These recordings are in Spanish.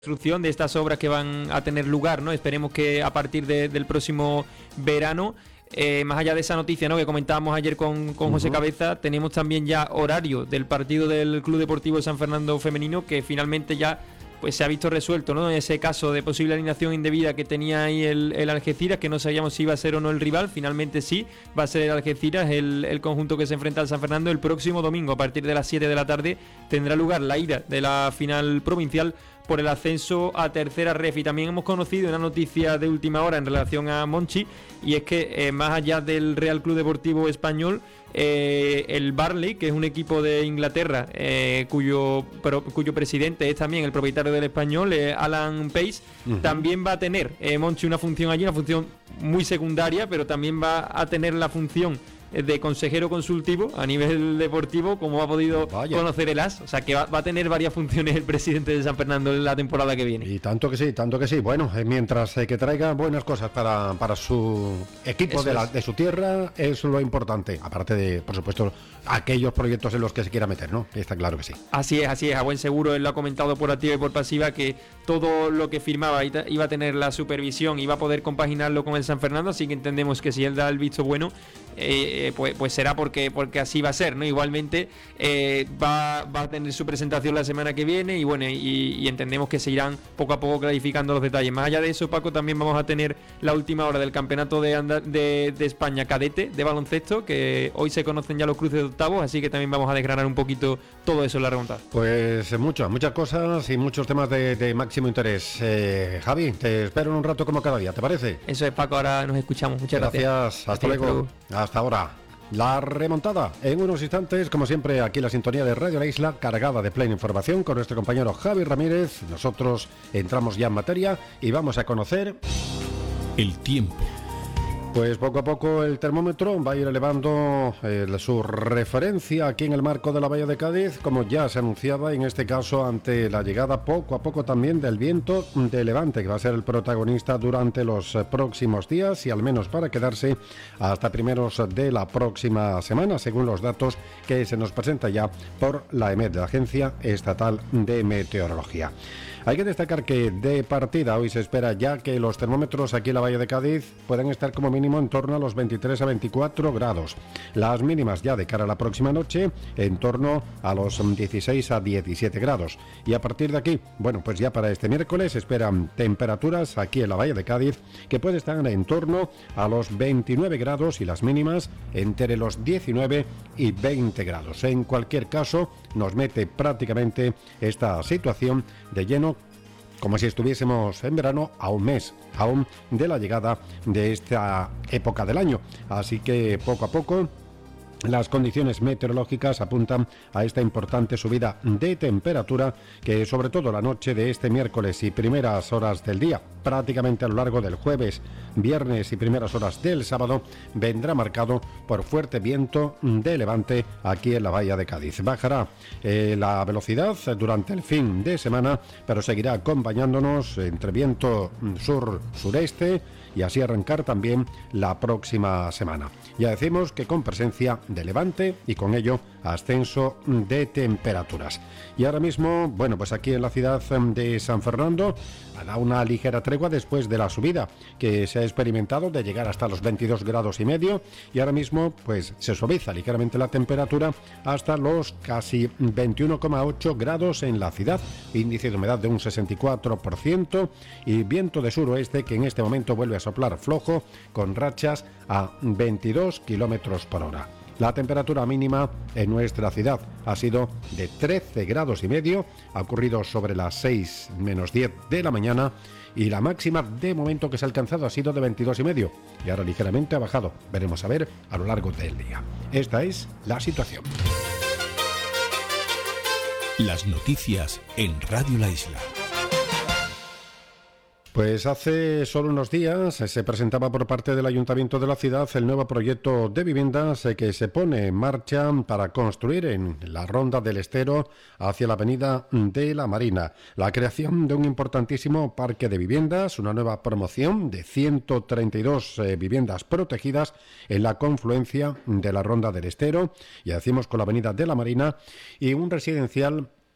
construcción de estas obras que van a tener lugar, ¿no? Esperemos que a partir del próximo verano. Más allá de esa noticia, ¿no?, que comentábamos ayer con José Cabeza, tenemos también ya horario del partido del Club Deportivo San Fernando femenino, que finalmente ya pues se ha visto resuelto, ¿no?, en ese caso de posible alineación indebida que tenía ahí el Algeciras, que no sabíamos si iba a ser o no el rival. Finalmente sí, va a ser el Algeciras el conjunto que se enfrenta al San Fernando. El próximo domingo a partir de las 7 de la tarde tendrá lugar la ida de la final provincial por el ascenso a tercera ref. Y también hemos conocido una noticia de última hora en relación a Monchi, y es que más allá del Real Club Deportivo Español, el Burnley, que es un equipo de Inglaterra, cuyo presidente es también el propietario del Español, Alan Pace, también va a tener Monchi una función allí, una función muy secundaria, pero también va a tener la función de consejero consultivo a nivel deportivo, como ha podido conocer el AS. O sea que va a tener varias funciones el presidente de San Fernando en la temporada que viene. Y tanto que sí, tanto que sí. Bueno, mientras que traiga buenas cosas para su equipo de su tierra, es lo importante. Aparte de, por supuesto, aquellos proyectos en los que se quiera meter, ¿no? Está claro que sí. Así es, a buen seguro. Él lo ha comentado por activa y por pasiva, que todo lo que firmaba iba a tener la supervisión, iba a poder compaginarlo con el San Fernando, así que entendemos que si él da el visto bueno, pues será porque así va a ser, ¿no? Igualmente va a tener su presentación la semana que viene, y bueno, y entendemos que se irán poco a poco clarificando los detalles. Más allá de eso, Paco, también vamos a tener la última hora del campeonato de España cadete de baloncesto, que hoy se conocen ya los cruces de octavos, así que también vamos a desgranar un poquito todo eso en la remontada. Pues muchas cosas y muchos temas de máximo interés. Javi, te espero en un rato como cada día, ¿te parece? Eso es, Paco, ahora nos escuchamos. Muchas gracias. Hasta luego. Hasta ahora. La remontada en unos instantes, como siempre, aquí la sintonía de Radio La Isla, cargada de plena información con nuestro compañero Javi Ramírez. Nosotros entramos ya en materia y vamos a conocer el tiempo. Pues poco a poco el termómetro va a ir elevando su referencia aquí en el marco de la Bahía de Cádiz, como ya se anunciaba, en este caso ante la llegada poco a poco también del viento de levante, que va a ser el protagonista durante los próximos días y al menos para quedarse hasta primeros de la próxima semana, según los datos que se nos presenta ya por la EMET, la Agencia Estatal de Meteorología. Hay que destacar que de partida hoy se espera ya que los termómetros aquí en la Bahía de Cádiz puedan estar como mínimo en torno a los 23 a 24 grados. Las mínimas ya de cara a la próxima noche en torno a los 16 a 17 grados. Y a partir de aquí, bueno, pues ya para este miércoles se esperan temperaturas aquí en la Bahía de Cádiz que pueden estar en torno a los 29 grados y las mínimas entre los 19 y 20 grados. En cualquier caso, nos mete prácticamente esta situación de lleno, como si estuviésemos en verano, a un mes aún de la llegada de esta época del año. Así que poco a poco las condiciones meteorológicas apuntan a esta importante subida de temperatura que, sobre todo la noche de este miércoles y primeras horas del día, prácticamente a lo largo del jueves, viernes y primeras horas del sábado, vendrá marcado por fuerte viento de levante aquí en la Bahía de Cádiz. Bajará la velocidad durante el fin de semana, pero seguirá acompañándonos entre viento sur-sureste y así arrancar también la próxima semana. Ya decimos que con presencia de levante y con ello ascenso de temperaturas. Y ahora mismo, bueno, pues aquí en la ciudad de San Fernando da una ligera tregua después de la subida que se ha experimentado de llegar hasta los 22 grados y medio, y ahora mismo pues se suaviza ligeramente la temperatura hasta los casi 21,8 grados en la ciudad, índice de humedad de un 64% y viento de suroeste que en este momento vuelve a soplar flojo con rachas a 22 kilómetros por hora. La temperatura mínima en nuestra ciudad ha sido de 13 grados y medio, ha ocurrido sobre las 6 menos 10 de la mañana, y la máxima de momento que se ha alcanzado ha sido de 22 y medio y ahora ligeramente ha bajado. Veremos a ver a lo largo del día. Esta es la situación. Las noticias en Radio La Isla. Pues hace solo unos días se presentaba por parte del Ayuntamiento de la ciudad el nuevo proyecto de viviendas que se pone en marcha para construir en la Ronda del Estero hacia la Avenida de la Marina. La creación de un importantísimo parque de viviendas, una nueva promoción de 132 viviendas protegidas en la confluencia de la Ronda del Estero, y decimos con la Avenida de la Marina, y un residencial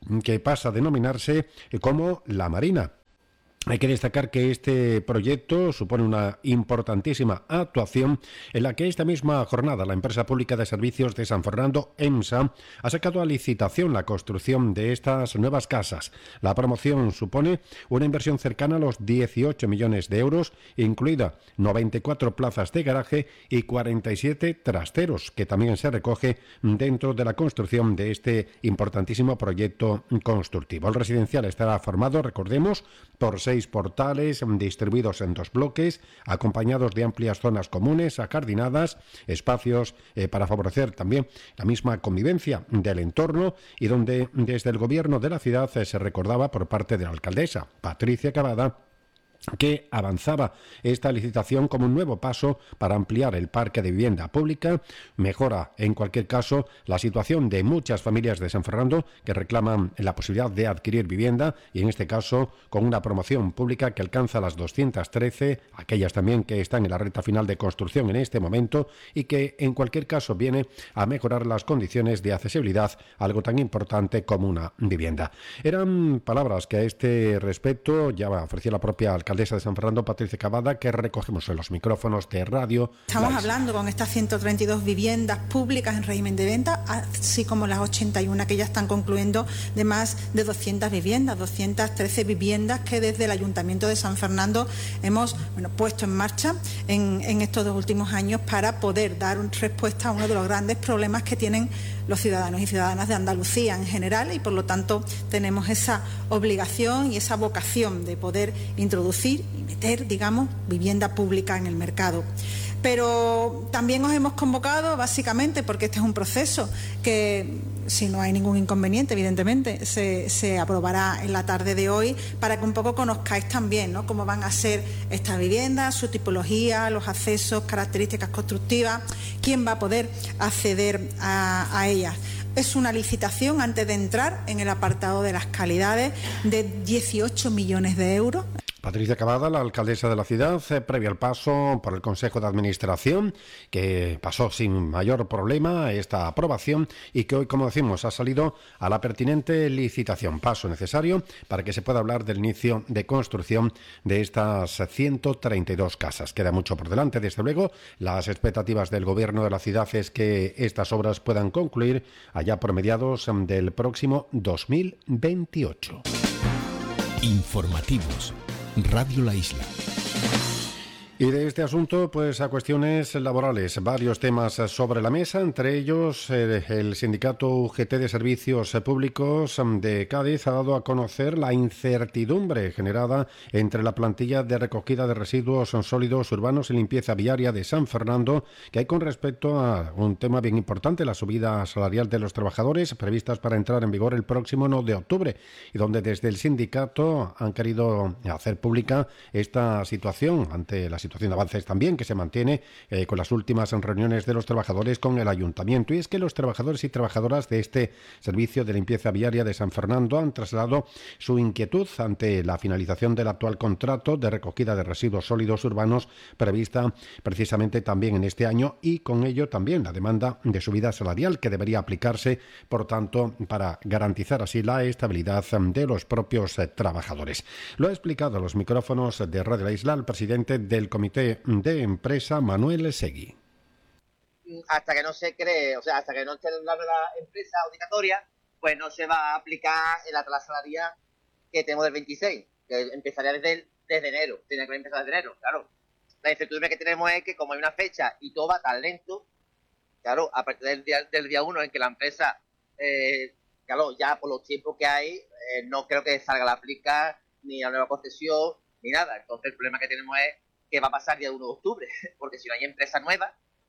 que pasa a denominarse como La Marina. Hay que destacar que este proyecto supone una importantísima actuación en la que esta misma jornada la empresa pública de servicios de San Fernando, EMSA, ha sacado a licitación la construcción de estas nuevas casas. La promoción supone una inversión cercana a los 18 millones de euros, incluida 94 plazas de garaje y 47 trasteros, que también se recoge dentro de la construcción de este importantísimo proyecto constructivo. El residencial estará formado, recordemos, por 6 portales distribuidos en 2 bloques, acompañados de amplias zonas comunes, ajardinadas, espacios para favorecer también la misma convivencia del entorno, y donde desde el gobierno de la ciudad se recordaba por parte de la alcaldesa Patricia Cavada que avanzaba esta licitación como un nuevo paso para ampliar el parque de vivienda pública, mejora en cualquier caso la situación de muchas familias de San Fernando que reclaman la posibilidad de adquirir vivienda, y en este caso con una promoción pública que alcanza las 213, aquellas también que están en la recta final de construcción en este momento, y que en cualquier caso viene a mejorar las condiciones de accesibilidad, algo tan importante como una vivienda. Eran palabras que a este respecto ya ofrecía la propia alcaldesa de San Fernando, Patricia Cavada, que recogemos en los micrófonos de radio. Estamos hablando con estas 132 viviendas públicas en régimen de venta, así como las 81 que ya están concluyendo, de más de 200 viviendas, 213 viviendas que desde el Ayuntamiento de San Fernando hemos puesto en marcha en estos 2 últimos años para poder dar respuesta a uno de los grandes problemas que tienen los ciudadanos y ciudadanas de Andalucía en general, y por lo tanto tenemos esa obligación y esa vocación de poder introducir y meter, digamos, vivienda pública en el mercado. Pero también os hemos convocado básicamente porque este es un proceso que, si no hay ningún inconveniente, evidentemente, se aprobará en la tarde de hoy, para que un poco conozcáis también, ¿no?, cómo van a ser estas viviendas, su tipología, los accesos, características constructivas, quién va a poder acceder a ellas. Es una licitación, antes de entrar en el apartado de las calidades, de 18 millones de euros. Patricia Cavada, la alcaldesa de la ciudad, previo al paso por el Consejo de Administración, que pasó sin mayor problema esta aprobación y que hoy, como decimos, ha salido a la pertinente licitación. Paso necesario para que se pueda hablar del inicio de construcción de estas 132 casas. Queda mucho por delante, desde luego. Las expectativas del gobierno de la ciudad es que estas obras puedan concluir allá por mediados del próximo 2028. Informativos. Radio La Isla. Y de este asunto, pues a cuestiones laborales, varios temas sobre la mesa, entre ellos el sindicato UGT de Servicios Públicos de Cádiz ha dado a conocer la incertidumbre generada entre la plantilla de recogida de residuos sólidos urbanos y limpieza viaria de San Fernando, que hay con respecto a un tema bien importante, la subida salarial de los trabajadores, previstas para entrar en vigor el próximo 1 de octubre, y donde desde el sindicato han querido hacer pública esta situación ante la situación de avances también que se mantiene con las últimas reuniones de los trabajadores con el ayuntamiento. Y es que los trabajadores y trabajadoras de este servicio de limpieza viaria de San Fernando han trasladado su inquietud ante la finalización del actual contrato de recogida de residuos sólidos urbanos prevista precisamente también en este año, y con ello también la demanda de subida salarial que debería aplicarse, por tanto, para garantizar así la estabilidad de los propios trabajadores. Lo ha explicado a los micrófonos de Radio La Isla el presidente del Comité de Empresa, Manuel Seguí. Hasta que no se cree, o sea, hasta que no esté la nueva empresa obligatoria, pues no se va a aplicar el atraso salarial que tenemos del 26, que empezaría desde enero, tiene que empezar desde enero, claro. La incertidumbre que tenemos es que como hay una fecha y todo va tan lento, claro, a partir del día 1 en que la empresa, claro, ya por los tiempos que hay, no creo que salga a aplicar ni a la nueva concesión ni nada. Entonces el problema que tenemos es que va a pasar el día 1 de octubre, porque si no hay empresa nueva,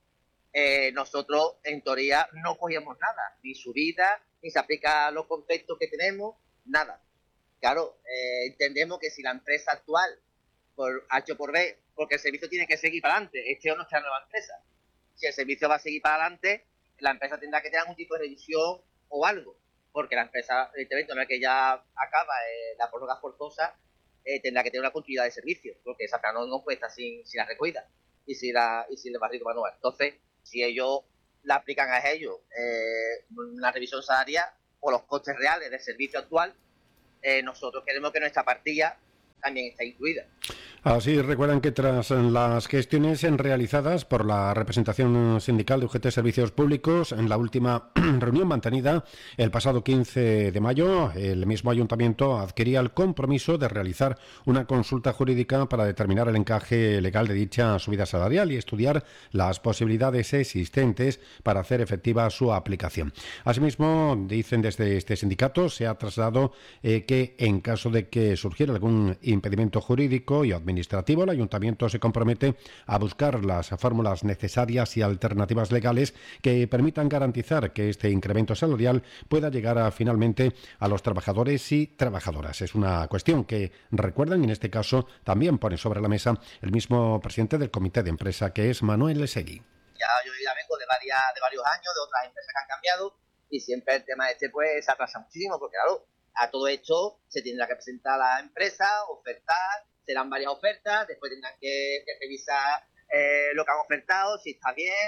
nosotros en teoría no cogíamos nada, ni subida, ni se aplica los conceptos que tenemos, nada. Claro, entendemos que si la empresa actual, por H o por B, porque el servicio tiene que seguir para adelante, este o nuestra nueva empresa, si el servicio va a seguir para adelante, la empresa tendrá que tener algún tipo de revisión o algo, porque la empresa, evidentemente, una vez que ya acaba la prórroga forzosa, tendrá que tener una continuidad de servicio, porque esa no puede estar sin la recogida y sin el barrido manual. Entonces, si ellos la aplican a ellos una revisión salarial, por los costes reales del servicio actual, nosotros queremos que nuestra partida también esté incluida. Así recuerdan que tras las gestiones realizadas por la representación sindical de UGT Servicios Públicos en la última reunión mantenida el pasado 15 de mayo, el mismo ayuntamiento adquiría el compromiso de realizar una consulta jurídica para determinar el encaje legal de dicha subida salarial y estudiar las posibilidades existentes para hacer efectiva su aplicación. Asimismo, dicen desde este sindicato, se ha trasladado que en caso de que surgiera algún impedimento jurídico y administrativo, el ayuntamiento se compromete a buscar las fórmulas necesarias y alternativas legales que permitan garantizar que este incremento salarial pueda llegar finalmente a los trabajadores y trabajadoras. Es una cuestión que, recuerdan, en este caso también pone sobre la mesa el mismo presidente del comité de empresa, que es Manuel Seguí. Yo ya vengo de varios años, de otras empresas que han cambiado, y siempre el tema pues se atrasa muchísimo, porque claro, a todo esto se tendrá que presentar la empresa, ofertar, serán varias ofertas, después tendrán que revisar lo que han ofertado, si está bien,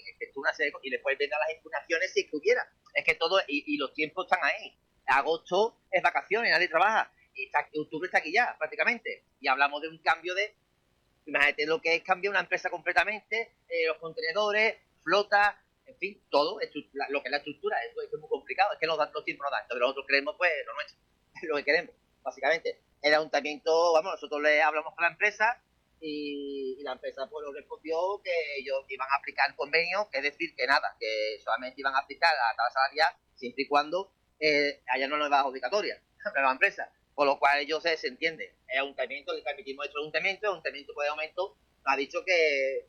y después vendrán las impugnaciones si es que hubiera. Es que todo, y los tiempos están ahí. Agosto es vacaciones, nadie trabaja, y octubre está aquí ya, prácticamente. Y hablamos de un cambio imagínate lo que es cambiar una empresa completamente, los contenedores, flota, en fin, todo, lo que es la estructura, eso es muy complicado, es que los tiempos no dan, entonces nosotros queremos pues lo nuestro, es lo que queremos, básicamente. El ayuntamiento, nosotros le hablamos con la empresa y la empresa pues nos respondió que ellos iban a aplicar el convenio, que es decir, que nada, que solamente iban a aplicar la tabla salarial siempre y cuando haya una nueva adjudicatoria, la nueva empresa, por lo cual ellos se entienden. El ayuntamiento, le permitimos esto al ayuntamiento, el ayuntamiento por el momento ha dicho que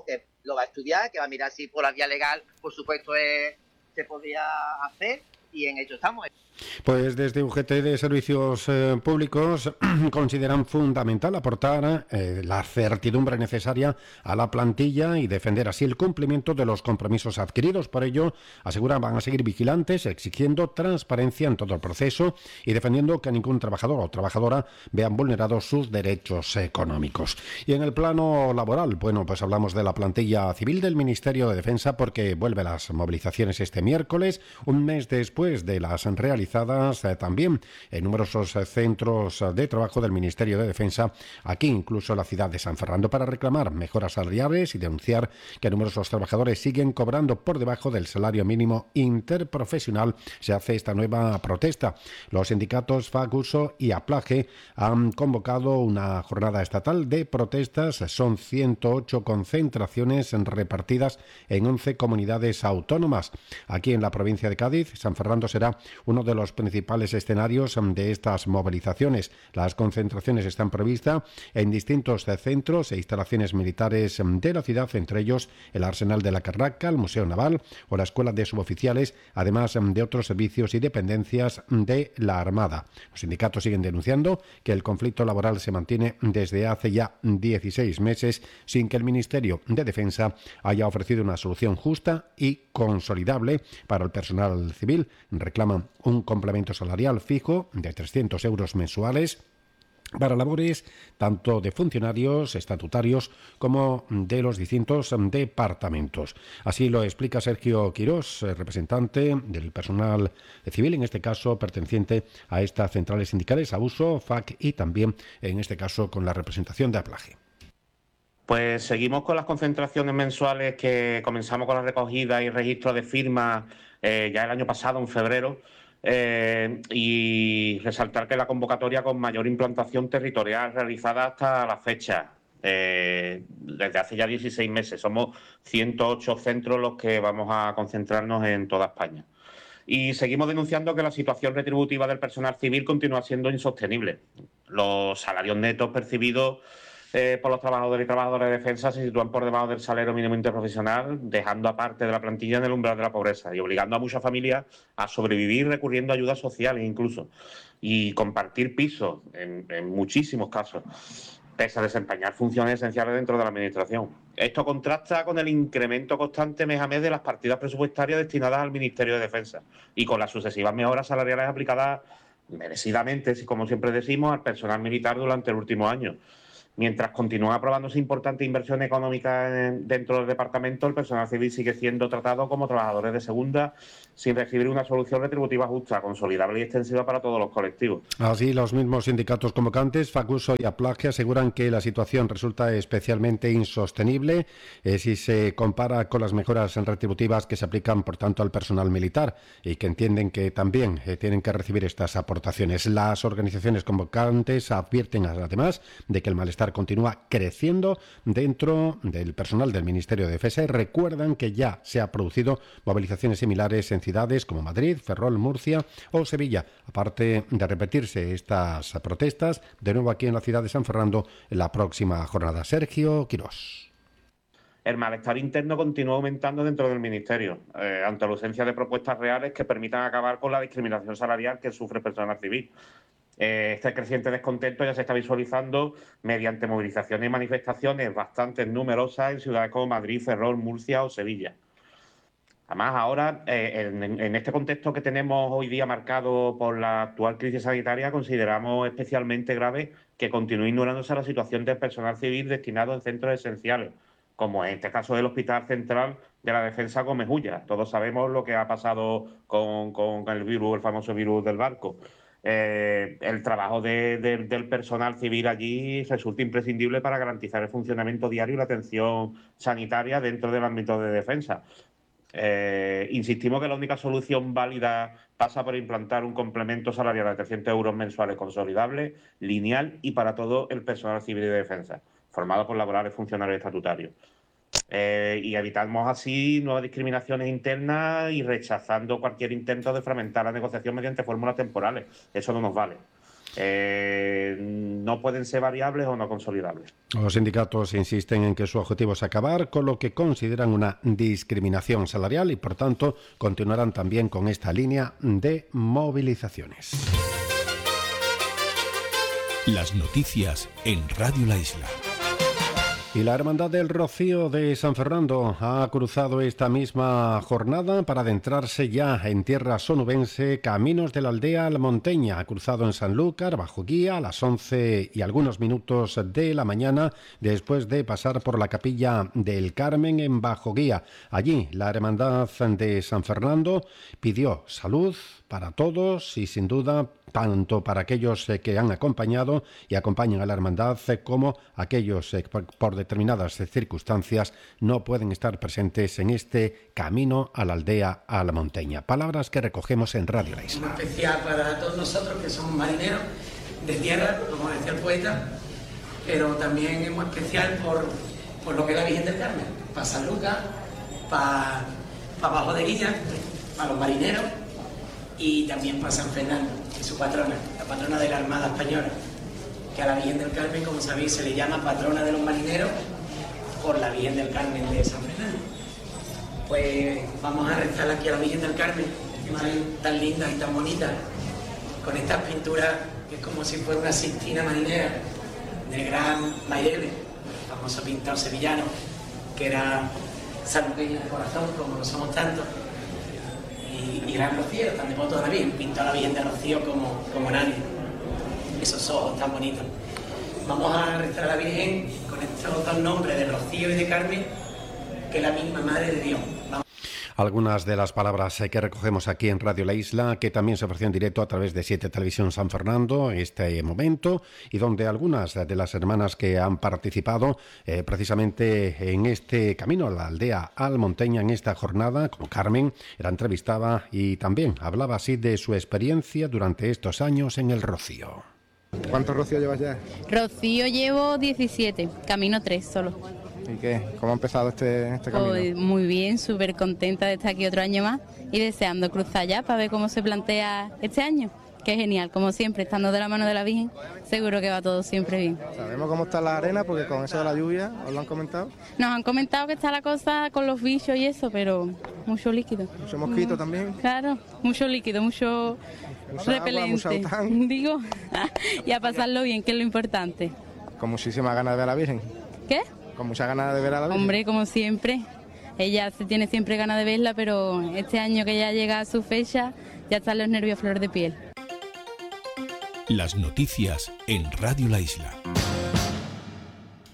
lo va a estudiar, que va a mirar si por la vía legal, por supuesto, se podría hacer, y en ello estamos. Pues desde UGT de Servicios Públicos consideran fundamental aportar la certidumbre necesaria a la plantilla y defender así el cumplimiento de los compromisos adquiridos. Por ello, aseguran, van a seguir vigilantes, exigiendo transparencia en todo el proceso y defendiendo que ningún trabajador o trabajadora vean vulnerados sus derechos económicos. Y en el plano laboral, pues hablamos de la plantilla civil del Ministerio de Defensa, porque vuelve las movilizaciones este miércoles, un mes después de las realizadas también en numerosos centros de trabajo del Ministerio de Defensa, aquí incluso en la ciudad de San Fernando, para reclamar mejoras salariales y denunciar que numerosos trabajadores siguen cobrando por debajo del salario mínimo interprofesional. Se hace esta nueva protesta. Los sindicatos FAC-USO y APLAGE han convocado una jornada estatal de protestas. Son 108 concentraciones repartidas en 11 comunidades autónomas. Aquí en la provincia de Cádiz, San Fernando será uno de los principales escenarios de estas movilizaciones. Las concentraciones están previstas en distintos centros e instalaciones militares de la ciudad, entre ellos el Arsenal de la Carraca, el Museo Naval o la Escuela de Suboficiales, además de otros servicios y dependencias de la Armada. Los sindicatos siguen denunciando que el conflicto laboral se mantiene desde hace ya 16 meses sin que el Ministerio de Defensa haya ofrecido una solución justa y consolidable para el personal civil. Reclaman un complemento salarial fijo de 300 euros mensuales para labores tanto de funcionarios estatutarios como de los distintos departamentos. Así lo explica Sergio Quirós, representante del personal civil, en este caso perteneciente a estas centrales sindicales, AUSO, FAC y también, en este caso, con la representación de APLAGE. Pues seguimos con las concentraciones mensuales que comenzamos con la recogida y registro de firmas ya el año pasado, en febrero. Y resaltar que la convocatoria con mayor implantación territorial realizada hasta la fecha, desde hace ya 16 meses. Somos 108 centros los que vamos a concentrarnos en toda España. Y seguimos denunciando que la situación retributiva del personal civil continúa siendo insostenible. Los salarios netos percibidos por los trabajadores y trabajadoras de defensa se sitúan por debajo del salario mínimo interprofesional, dejando a parte de la plantilla en el umbral de la pobreza y obligando a muchas familias a sobrevivir recurriendo a ayudas sociales incluso, y compartir pisos en muchísimos casos, pese a desempeñar funciones esenciales dentro de la administración. Esto contrasta con el incremento constante mes a mes de las partidas presupuestarias destinadas al Ministerio de Defensa y con las sucesivas mejoras salariales aplicadas merecidamente, como siempre decimos, al personal militar durante el último año. mientras continúan aprobándose importantes inversiones económicas dentro del departamento, el personal civil sigue siendo tratado como trabajadores de segunda, sin recibir una solución retributiva justa, consolidable y extensiva para todos los colectivos. Así, los mismos sindicatos convocantes, Facuso y Aplaje, aseguran que la situación resulta especialmente insostenible si se compara con las mejoras retributivas que se aplican, por tanto, al personal militar, y que entienden que también tienen que recibir estas aportaciones. Las organizaciones convocantes advierten, además, de que el malestar continúa creciendo dentro del personal del Ministerio de Defensa y recuerdan que ya se han producido movilizaciones similares en ciudades como Madrid, Ferrol, Murcia o Sevilla. Aparte de repetirse estas protestas, de nuevo aquí en la ciudad de San Fernando en la próxima jornada. Sergio Quirós. El malestar interno continúa aumentando dentro del Ministerio, ante la ausencia de propuestas reales que permitan acabar con la discriminación salarial que sufre el personal civil. Este creciente descontento ya se está visualizando mediante movilizaciones y manifestaciones bastante numerosas en ciudades como Madrid, Ferrol, Murcia o Sevilla. Además, ahora, en este contexto que tenemos hoy día marcado por la actual crisis sanitaria, consideramos especialmente grave que continúe ignorándose la situación del personal civil destinado en centros esenciales, como en este caso del Hospital Central de la Defensa Gómez Ulla. Todos sabemos lo que ha pasado con el virus, el famoso virus del barco. El trabajo del personal civil allí resulta imprescindible para garantizar el funcionamiento diario y la atención sanitaria dentro del ámbito de defensa. Insistimos que la única solución válida pasa por implantar un complemento salarial de 300 euros mensuales consolidable, lineal y para todo el personal civil de defensa, formado por laborales, funcionarios estatutarios. Y evitamos así nuevas discriminaciones internas y rechazando cualquier intento de fragmentar la negociación mediante fórmulas temporales. Eso no nos vale. No pueden ser variables o no consolidables. Los sindicatos insisten en que su objetivo es acabar con lo que consideran una discriminación salarial y, por tanto, continuarán también con esta línea de movilizaciones. Las noticias en Radio La Isla. Y la Hermandad del Rocío de San Fernando ha cruzado esta misma jornada para adentrarse ya en tierra sonubense, caminos de la aldea almonteña. Ha cruzado en Sanlúcar, bajo guía, a las 11 y algunos minutos de la mañana, después de pasar por la Capilla del Carmen en bajo guía. Allí, la Hermandad de San Fernando pidió salud para todos y, sin duda, tanto para aquellos que han acompañado y acompañan a la hermandad como aquellos por determinadas circunstancias no pueden estar presentes en este camino a la aldea almonteña. Palabras que recogemos en Radio La Isla. Muy especial para todos nosotros que somos marineros de tierra, como decía el poeta, pero también es muy especial por lo que es la Virgen del Carmen, para San Lucas, para Bajo de Guilla, para los marineros y también para San Fernando, que es su patrona, la patrona de la Armada Española, que a la Virgen del Carmen, como sabéis, se le llama patrona de los marineros por la Virgen del Carmen de San Fernando. Pues vamos a rezar aquí a la Virgen del Carmen, tan lindas y tan bonitas, con estas pinturas que es como si fuera una Sistina marinera del gran Mairele, el famoso pintor sevillano, que era sanluqueño de corazón, como lo somos tantos. Y gran Rocío, tan devoto de la Virgen, pintó a la Virgen de Rocío como nadie. Esos ojos tan bonitos. Vamos a rezar a la Virgen con estos dos nombres de Rocío y de Carmen, que es la misma Madre de Dios. Algunas de las palabras que recogemos aquí en Radio La Isla, que también se ofreció en directo a través de 7 Televisión San Fernando este momento, y donde algunas de las hermanas que han participado precisamente en este camino a la aldea almonteña en esta jornada, como Carmen, era entrevistada y también hablaba así de su experiencia durante estos años en el Rocío. ¿Cuántos Rocío llevas ya? Rocío llevo 17, camino 3 solo. ¿Y qué? ¿Cómo ha empezado este camino? Pues muy bien, súper contenta de estar aquí otro año más y deseando cruzar ya para ver cómo se plantea este año. Que es genial, como siempre, estando de la mano de la Virgen, seguro que va todo siempre bien. ¿Sabemos cómo está la arena? Porque con eso de la lluvia, ¿os lo han comentado? Nos han comentado que está la cosa con los bichos y eso, pero mucho líquido. ¿Mucho mosquito también? Claro, mucho líquido, mucho repelente. Agua, mucho aután. Digo, y a pasarlo bien, que es lo importante. Con muchísimas ganas de ver a la Virgen. ¿Qué? Con muchas ganas de ver a la Virgen. Hombre, como siempre. Ella se tiene siempre ganas de verla, pero este año que ya llega a su fecha, ya están los nervios a flor de piel. Las noticias en Radio La Isla.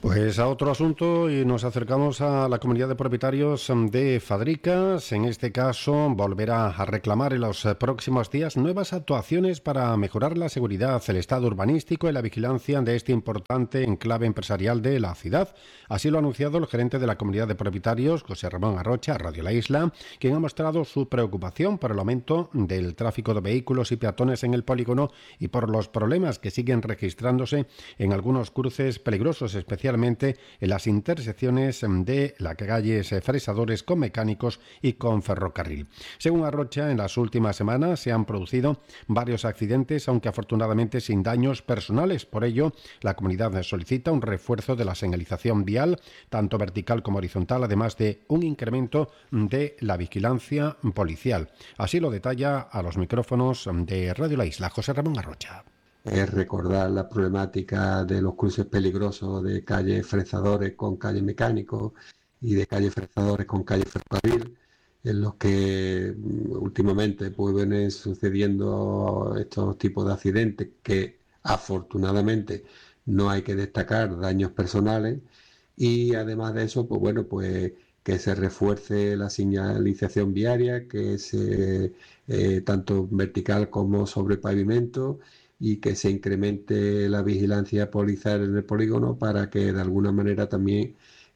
Pues a otro asunto y nos acercamos a la comunidad de propietarios de Fadricas. En este caso volverá a reclamar en los próximos días nuevas actuaciones para mejorar la seguridad, el estado urbanístico y la vigilancia de este importante enclave empresarial de la ciudad. Así lo ha anunciado el gerente de la comunidad de propietarios, José Ramón Arrocha, a Radio La Isla, quien ha mostrado su preocupación por el aumento del tráfico de vehículos y peatones en el polígono y por los problemas que siguen registrándose en algunos cruces peligrosos, especialmente en las intersecciones de las calles Fresadores con Mecánicos y con Ferrocarril. Según Arrocha, en las últimas semanas se han producido varios accidentes, aunque afortunadamente sin daños personales. Por ello, la comunidad solicita un refuerzo de la señalización vial, tanto vertical como horizontal, además de un incremento de la vigilancia policial. Así lo detalla a los micrófonos de Radio La Isla José Ramón Arrocha. Es recordar la problemática de los cruces peligrosos de calle Fresadores con calle Mecánicos y de calle Fresadores con calle Ferrocarril, en los que últimamente pues vienen sucediendo estos tipos de accidentes que afortunadamente no hay que destacar daños personales, y además de eso pues bueno, pues que se refuerce la señalización viaria, que se tanto vertical como sobre pavimento, y que se incremente la vigilancia policial en el polígono para que de alguna manera también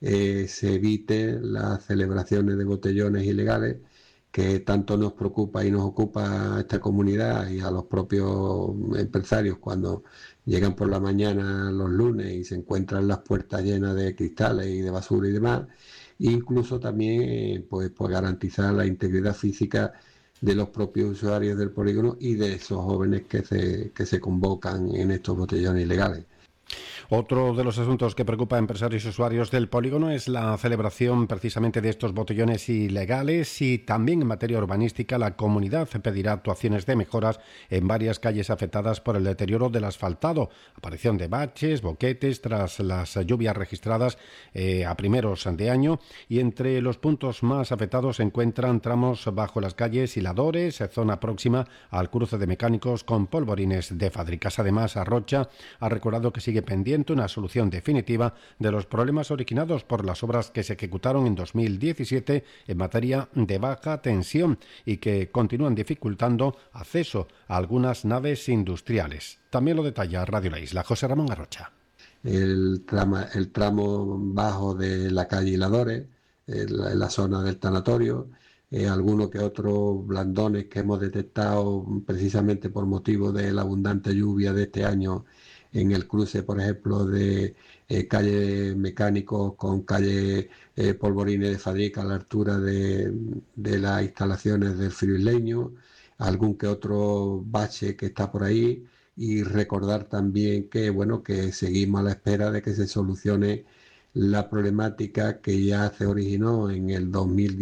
se evite las celebraciones de botellones ilegales, que tanto nos preocupa y nos ocupa a esta comunidad y a los propios empresarios cuando llegan por la mañana los lunes y se encuentran las puertas llenas de cristales y de basura y demás. Incluso también pues garantizar la integridad física de los propios usuarios del polígono y de esos jóvenes que se convocan en estos botellones ilegales. Otro de los asuntos que preocupa a empresarios y usuarios del polígono es la celebración precisamente de estos botellones ilegales, y también en materia urbanística la comunidad pedirá actuaciones de mejoras en varias calles afectadas por el deterioro del asfaltado, aparición de baches, boquetes tras las lluvias registradas a primeros de año, y entre los puntos más afectados se encuentran tramos bajo las calles Hiladores, zona próxima al cruce de Mecánicos con Polvorines de Fadricas. Además, Arrocha ha recordado que sigue pendiente una solución definitiva de los problemas originados por las obras que se ejecutaron en 2017 en materia de baja tensión y que continúan dificultando acceso a algunas naves industriales. También lo detalla Radio La Isla José Ramón Arrocha. El tramo bajo de la calle Hiladores, en la zona del tanatorio, algunos que otros blandones que hemos detectado precisamente por motivo de la abundante lluvia de este año en el cruce, por ejemplo, de calle Mecánicos con calle Polvorines de Fadrica a la altura de las instalaciones del Frío Isleño, algún que otro bache que está por ahí, y recordar también que bueno, que seguimos a la espera de que se solucione la problemática que ya se originó en el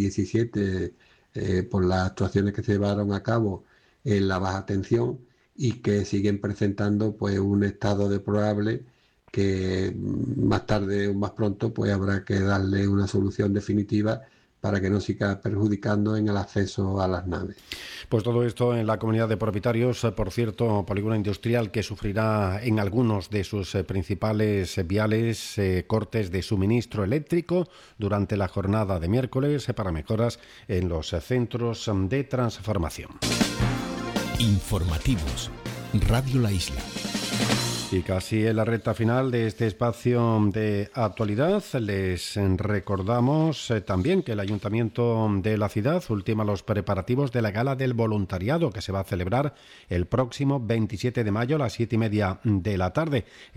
2017 por las actuaciones que se llevaron a cabo en la baja tensión, y que siguen presentando pues un estado deplorable que más tarde o más pronto pues habrá que darle una solución definitiva para que no siga perjudicando en el acceso a las naves. Pues todo esto en la comunidad de propietarios, por cierto, polígono industrial que sufrirá en algunos de sus principales viales cortes de suministro eléctrico durante la jornada de miércoles para mejoras en los centros de transformación. Informativos, Radio La Isla. Y casi en la recta final de este espacio de actualidad, les recordamos también que el Ayuntamiento de la ciudad ultima los preparativos de la Gala del Voluntariado, que se va a celebrar el próximo 27 de mayo a las 7:30 de la tarde.